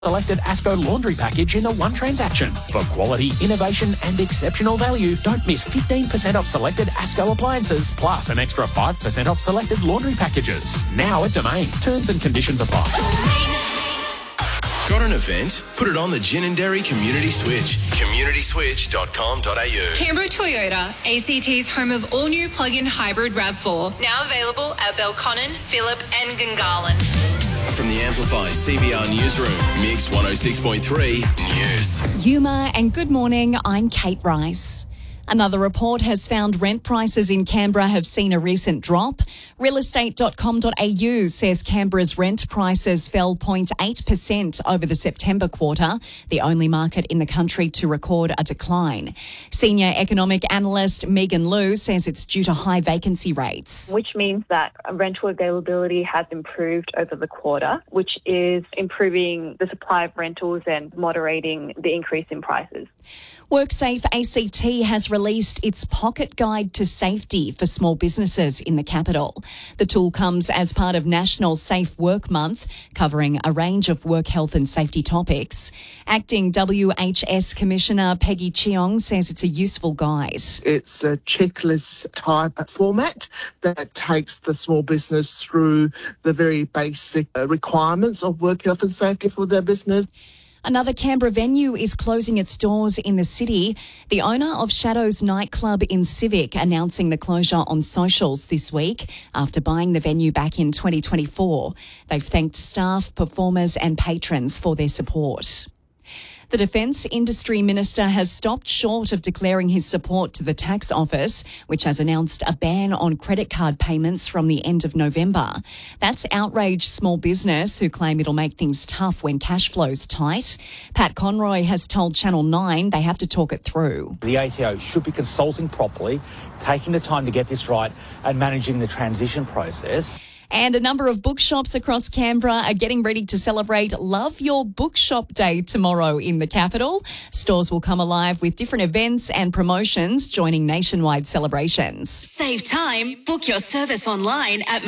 selected ASCO laundry package in the one transaction. For quality, innovation and exceptional value, don't miss 15% off selected ASCO appliances, plus an extra 5% off selected laundry packages. Now at Domain. Terms and conditions apply. Got an event? Put it on the Gin and Dairy Community Switch. communityswitch.com.au. Canberra Toyota, ACT's home of all-new plug-in hybrid RAV4. Now available at Belconnen, Phillip and Gungahlin. From the Amplify CBR Newsroom, Mix 106.3 News. Yuma and good morning, I'm Kate Rice. Another report has found rent prices in Canberra have seen a recent drop. Realestate.com.au says Canberra's rent prices fell 0.8% over the September quarter, the only market in the country to record a decline. Senior economic analyst Megan Liu says it's due to high vacancy rates. Which means that rental availability has improved over the quarter, which is improving the supply of rentals and moderating the increase in prices. WorkSafe ACT has released its pocket guide to safety for small businesses in the capital. The tool comes as part of National Safe Work Month, covering a range of work health and safety topics. Acting WHS Commissioner Peggy Cheong says it's a useful guide. It's a checklist type format that takes the small business through the very basic requirements of work health and safety for their business. Another Canberra venue is closing its doors in the city. The owner of Shadows nightclub in Civic announcing the closure on socials this week after buying the venue back in 2024. They've thanked staff, performers and patrons for their support. The Defence Industry Minister has stopped short of declaring his support to the Tax Office, which has announced a ban on credit card payments from the end of November. That's outraged small business who claim it'll make things tough when cash flow's tight. Pat Conroy has told Channel 9 they have to talk it through. The ATO should be consulting properly, taking the time to get this right and managing the transition process. And a number of bookshops across Canberra are getting ready to celebrate Love Your Bookshop Day tomorrow in the capital. Stores will come alive with different events and promotions joining nationwide celebrations. Save time. Book your service online at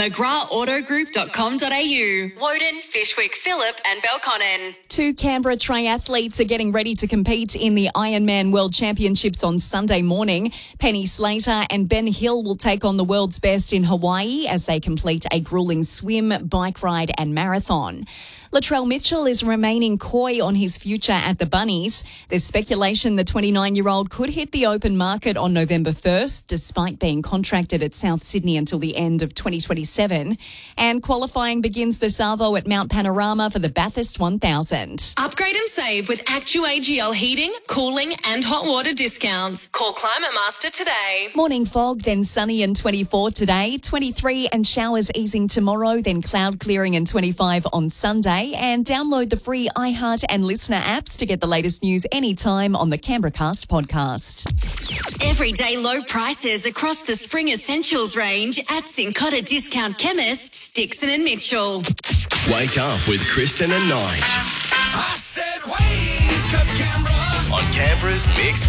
mcgrathautogroup.com.au. Woden, Fishwick, Phillip and Belconnen. 2 Canberra triathletes are getting ready to compete in the Ironman World Championships on Sunday morning. Penny Slater and Ben Hill will take on the world's best in Hawaii as they complete a grueling swim, bike ride and marathon. Latrell Mitchell is remaining coy on his future at the Bunnies. There's speculation the 29-year-old could hit the open market on November 1st, despite being contracted at South Sydney until the end of 2027. And qualifying begins this Arvo at Mount Panorama for the Bathurst 1000. Upgrade and save with ActuAGL heating, cooling and hot water discounts. Call Climate Master today. Morning fog, then sunny and 24 today, 23 and showers easing tomorrow, then cloud clearing and 25 on Sunday. And download the free iHeart and Listener apps to get the latest news anytime on the Canberra Cast podcast. Everyday low prices across the spring essentials range at Cincotta Discount Chemists, Dixon and Mitchell. Wake up with Kristen and Nige. I said wake up, Canberra. On Canberra's Mix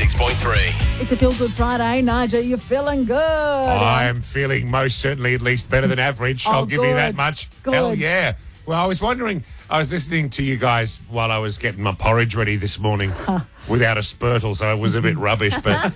106.3. It's a Feel Good Friday. Nigel, you're feeling good. I am feeling most certainly at least better than average. I'll give you that much. Good. Hell yeah. Well, I was wondering, I was listening to you guys while I was getting my porridge ready this morning without a spurtle, so it was a bit rubbish. But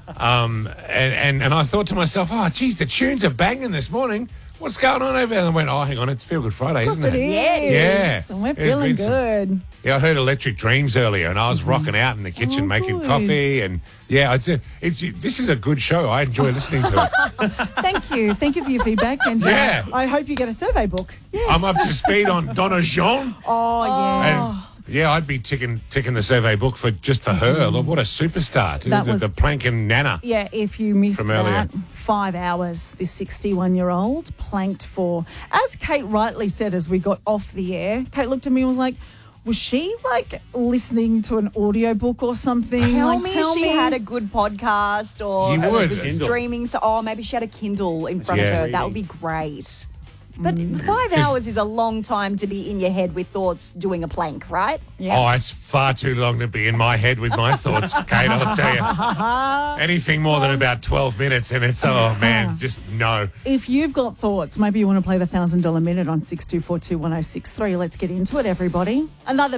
and I thought to myself, oh, geez, the tunes are banging this morning. What's going on over there? And I went, oh, hang on, it's Feel Good Friday, isn't it? Yes, Yeah. and we're feeling good. Yeah, I heard Electric Dreams earlier, and I was rocking out in the kitchen making coffee, and yeah, this is a good show. I enjoy listening to it. Thank you for your feedback, and Yeah. I hope you get a survey book. Yes. I'm up to speed on Donna Jean. Oh yeah. And yeah, I'd be ticking the survey book for her. Look, what a superstar. That was the Plankin' Nana. Yeah, if you missed From earlier. that, 5 hours this 61-year-old planked for, as Kate rightly said as we got off the air, Kate looked at me and was like, was she like listening to an audiobook or something? Tell like, me she had a good podcast or You would. was streaming. So, maybe she had a Kindle in front of Yeah. her. That would be great. But 5 hours is a long time to be in your head with thoughts doing a plank, right? Oh, it's far too long to be in my head with my thoughts, Kate, I'll tell you. Anything more than about 12 minutes and it's, oh, man, just no. If you've got thoughts, maybe you want to play the $1,000 minute on 62421063. Let's get into it, everybody. Another